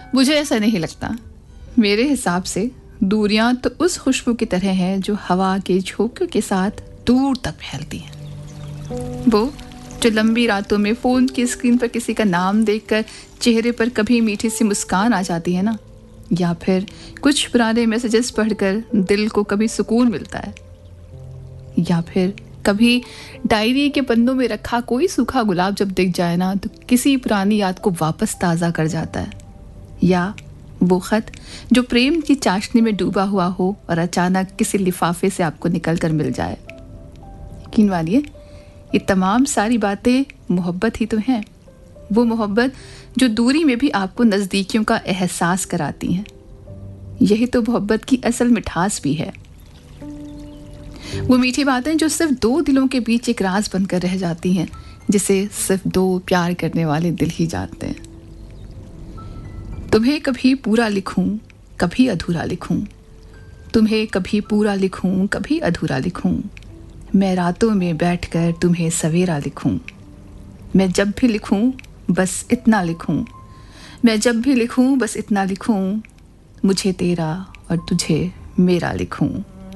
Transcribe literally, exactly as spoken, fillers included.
मुझे ऐसा नहीं लगता। मेरे हिसाब से दूरियां तो उस खुशबू की तरह हैं जो हवा के झोंके के साथ दूर तक फैलती हैं। वो जो लंबी रातों में फ़ोन की स्क्रीन पर किसी का नाम देखकर चेहरे पर कभी मीठी सी मुस्कान आ जाती है ना, या फिर कुछ पुराने मैसेजेस पढ़कर दिल को कभी सुकून मिलता है, या फिर कभी डायरी के पन्नों में रखा कोई सूखा गुलाब जब दिख जाए ना तो किसी पुरानी याद को वापस ताज़ा कर जाता है, या वो ख़त जो प्रेम की चाशनी में डूबा हुआ हो और अचानक किसी लिफाफे से आपको निकल कर मिल जाए। यकीन मानिए, ये तमाम सारी बातें मोहब्बत ही तो हैं। वो मोहब्बत जो दूरी में भी आपको नज़दीकियों का एहसास कराती हैं। यही तो मोहब्बत की असल मिठास भी है। वो मीठी बातें जो सिर्फ दो दिलों के बीच एक राज बनकर रह जाती हैं, जिसे सिर्फ दो प्यार करने वाले दिल ही जानते हैं। तुम्हें कभी पूरा लिखूं, कभी अधूरा लिखूं, तुम्हें कभी पूरा लिखूं, कभी अधूरा लिखूं, मैं रातों में बैठकर तुम्हें सवेरा लिखूं, मैं जब भी लिखूं बस इतना लिखूं, मैं जब भी लिखूं बस इतना लिखूं, मुझे तेरा और तुझे मेरा लिखूं।